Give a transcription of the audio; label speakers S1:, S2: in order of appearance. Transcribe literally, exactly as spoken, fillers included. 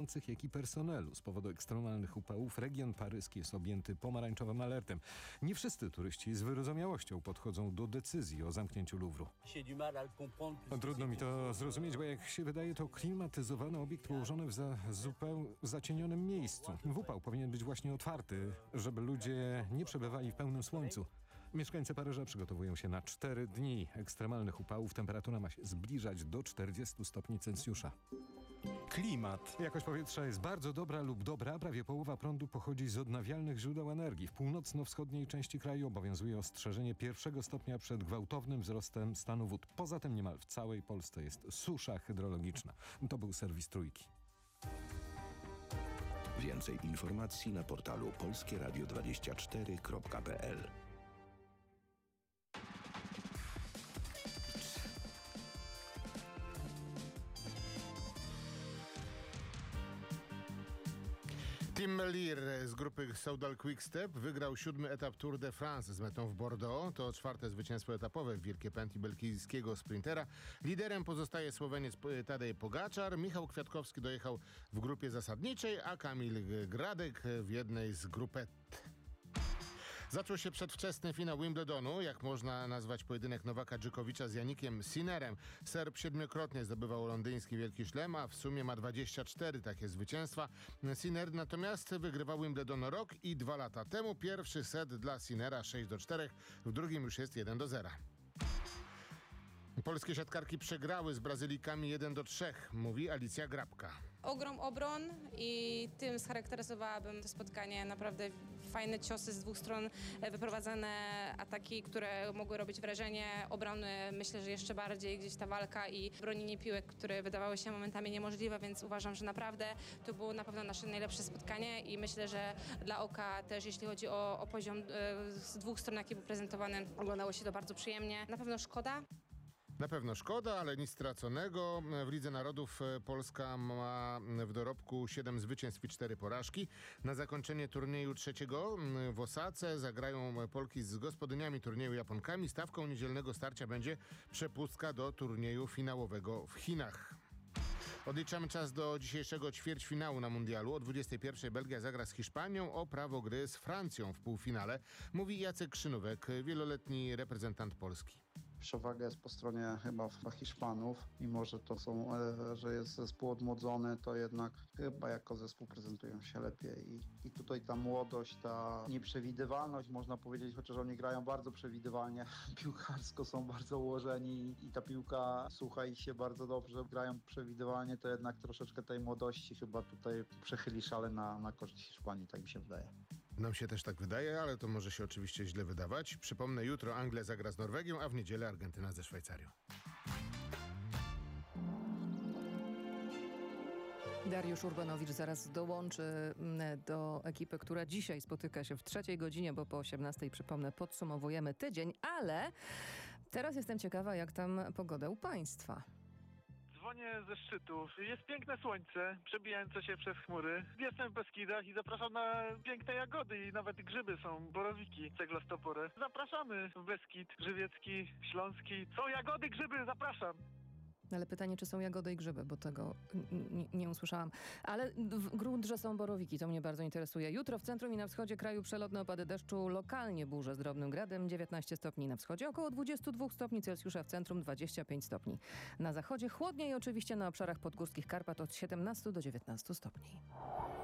S1: pracujących, jak i personelu. Z powodu ekstremalnych upałów region paryski jest objęty pomarańczowym alertem. Nie wszyscy turyści z wyrozumiałością podchodzą do decyzji o zamknięciu Louvru. Trudno mi to zrozumieć, bo jak się wydaje, to klimatyzowany obiekt położony w za, zupełnie zacienionym miejscu. W upał powinien być właśnie otwarty, żeby ludzie nie przebywali w pełnym słońcu. Mieszkańcy Paryża przygotowują się na cztery dni ekstremalnych upałów. Temperatura ma się zbliżać do czterdziestu stopni Celsjusza.
S2: Klimat.
S1: Jakość powietrza jest bardzo dobra lub dobra. Prawie połowa prądu pochodzi z odnawialnych źródeł energii. W północno-wschodniej części kraju obowiązuje ostrzeżenie pierwszego stopnia przed gwałtownym wzrostem stanu wód. Poza tym niemal w całej Polsce jest susza hydrologiczna. To był serwis Trójki.
S3: Więcej informacji na portalu polskie radio dwadzieścia cztery kropka p l.
S4: Tim Merlier z grupy Soudal Quickstep wygrał siódmy etap Tour de France z metą w Bordeaux. To czwarte zwycięstwo etapowe w wielkiej pętli belgijskiego sprintera. Liderem pozostaje Słoweniec Tadej Pogaczar. Michał Kwiatkowski dojechał w grupie zasadniczej, a Kamil Gradek w jednej z grupet. Zaczął się przedwczesny finał Wimbledonu, jak można nazwać pojedynek Nowaka Dżokowicza z Jannikiem Sinnerem. Serb siedmiokrotnie zdobywał londyński Wielki Szlem, a w sumie ma dwadzieścia cztery takie zwycięstwa. Sinner natomiast wygrywał Wimbledon rok i dwa lata temu. Pierwszy set dla Sinnera sześć do czterech, w drugim już jest jeden do zera. Polskie siatkarki przegrały z Brazylijkami jeden do trzech, mówi Alicja Grabka.
S5: Ogrom obron i tym scharakteryzowałabym to spotkanie. Naprawdę fajne ciosy z dwóch stron, wyprowadzane ataki, które mogły robić wrażenie. Obrony myślę, że jeszcze bardziej gdzieś ta walka i bronienie piłek, które wydawały się momentami niemożliwe, więc uważam, że naprawdę to było na pewno nasze najlepsze spotkanie i myślę, że dla oka też, jeśli chodzi o, o poziom e, z dwóch stron, jaki był prezentowany, oglądało się to bardzo przyjemnie. Na pewno szkoda.
S4: Na pewno szkoda, ale nic straconego. W Lidze Narodów Polska ma w dorobku siedem zwycięstw i cztery porażki. Na zakończenie turnieju trzeciego w Osace zagrają Polki z gospodyniami turnieju Japonkami. Stawką niedzielnego starcia będzie przepustka do turnieju finałowego w Chinach. Odliczamy czas do dzisiejszego ćwierćfinału na mundialu. O dwudziestej pierwszej Belgia zagra z Hiszpanią, o prawo gry z Francją w półfinale, mówi Jacek Krzynówek, wieloletni reprezentant Polski.
S6: Przewaga jest po stronie chyba Hiszpanów, mimo że to są, że jest zespół odmłodzony, to jednak chyba jako zespół prezentują się lepiej i, i tutaj ta młodość, ta nieprzewidywalność, można powiedzieć, chociaż oni grają bardzo przewidywalnie, piłkarsko są bardzo ułożeni i ta piłka słucha ich się bardzo dobrze, grają przewidywalnie, to jednak troszeczkę tej młodości chyba tutaj przechyli szale na, na korzyść Hiszpanii, tak mi się wydaje.
S4: Nam się też tak wydaje, ale to może się oczywiście źle wydawać. Przypomnę, jutro Anglia zagra z Norwegią, a w niedzielę Argentyna ze Szwajcarią.
S7: Dariusz Urbanowicz zaraz dołączy do ekipy, która dzisiaj spotyka się w trzeciej godzinie, bo po osiemnastej, przypomnę, podsumowujemy tydzień, ale teraz jestem ciekawa, jak tam pogoda u Państwa.
S8: Dzwonię ze szczytów. Jest piękne słońce, przebijające się przez chmury. Jestem w Beskidach i zapraszam na piękne jagody i nawet grzyby są, borowiki ceglastoporę. Zapraszamy w Beskid Żywiecki, Śląski. Są jagody, grzyby, zapraszam.
S7: Ale pytanie, czy są jagody i grzyby, bo tego n- nie usłyszałam. Ale w Grudrze są borowiki, to mnie bardzo interesuje. Jutro w centrum i na wschodzie kraju przelotne opady deszczu, lokalnie burze z drobnym gradem, dziewiętnaście stopni na wschodzie, około dwadzieścia dwa stopni Celsjusza w centrum, dwadzieścia pięć stopni. Na zachodzie chłodniej oczywiście na obszarach podgórskich Karpat od siedemnaście do dziewiętnastu stopni.